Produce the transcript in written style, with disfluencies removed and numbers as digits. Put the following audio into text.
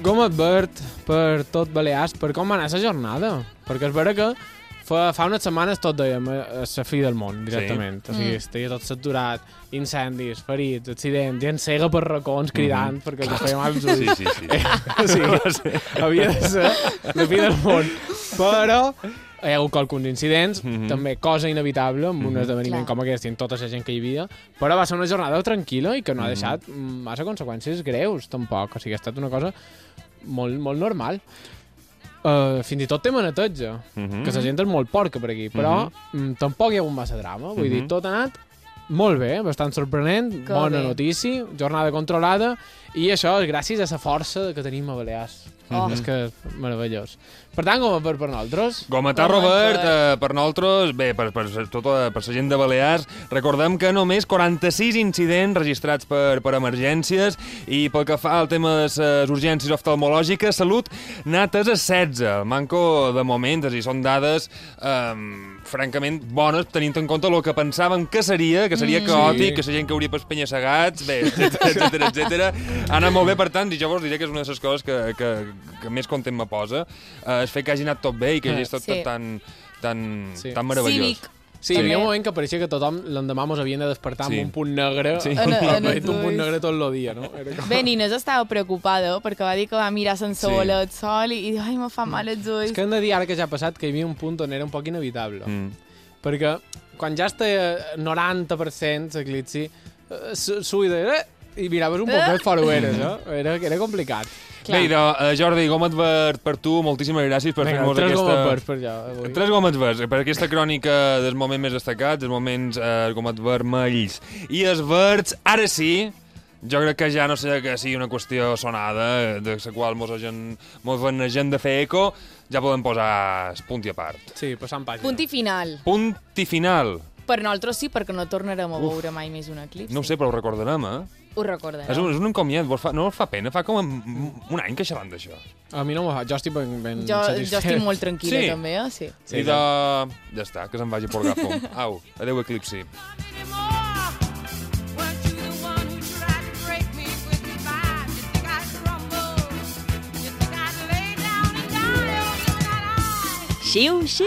Gomet verd per tot Balears, per com va anar la jornada. Perquè és vera que fa unes setmanes tot dèiem a la fi del món, directament. O sigui, estaria tot saturat, incendis, ferits, accidents, gent cega per racons cridant perquè els feia mal els ulls. Sí. Havia de ser la fi del món. Però hi ha hagut qualcuns incidents, també cosa inevitable amb un esdeveniment com aquest i en tota la gent que hi havia, però va ser una jornada tranquil·la i que no ha deixat massa conseqüències greus, tampoc. O sigui, ha estat una cosa molt, molt normal. Fins i tot tema neteja, que la gent és molt porca per aquí, però tampoc hi ha hagut massa drama. Vull dir, tot ha anat molt bé, bastant sorprenent, bona notícia, jornada controlada, i això és gràcies a la força que tenim a Balears. És que és meravellós. Per tant, Gomet verd per nosaltres. Gometà, Robert, per nosaltres, bé, per la gent de Balears, recordem que només 46 incidents registrats per emergències i pel que fa al tema de les urgències oftalmològiques, Salut n'ha atès a 16. El manco, de moment, és a dir, són dades francament bones, tenint en compte el que pensàvem que seria caòtic, que la gent que hauria pels penya-segats, bé, etcètera. Ha anat molt bé, per tant, i jo vos diré que és una de les coses que més content me posa, és fer que hagi anat tot bé i que hagi estat tot tan meravellós. Sí, hi havia un moment que pareixia que tothom l'endemà mos havien de despertar amb un punt negre, un punt negre tot el dia, no? Bé, Inés estava preocupada perquè va dir que va mirar sense voler el sol i diu, ai, me fa mal els ulls. És que hem de dir, ara que ja ha passat, que hi havia un punt on era un poc inevitable. Perquè quan ja està 90% l'eclipsi, s'ho i miraves un poc més fora ho eres, era complicat. Clar. Bé, Jordi, Gomet verd per tu, moltíssimes gràcies per fer-nos aquesta... 3 Gomet verds per allà, avui. 3 Gomets verds, per aquesta crònica dels moments més destacats, dels moments Gomet vermells. I els verds, ara sí, jo crec que ja no sé que sigui una qüestió sonada, de la qual mos venegem de fer eco, ja podem posar punt i a part. Sí, passant pàgina. Punt i final. Punt i final. Per nosaltres sí, perquè no tornarem a veure mai més un eclipsi. No ho sé, però ho recordarem, Ho recordarem. És un encomiat, no us fa pena? Fa com un any que xerrant d'això. A mi no m'ho fa, jo estic ben Jo satisfet. estic molt tranquil·la, també, sí. I ja està, que se'n vagi a porgar fum. Au, adeu, eclipsi. Xiu, xiu.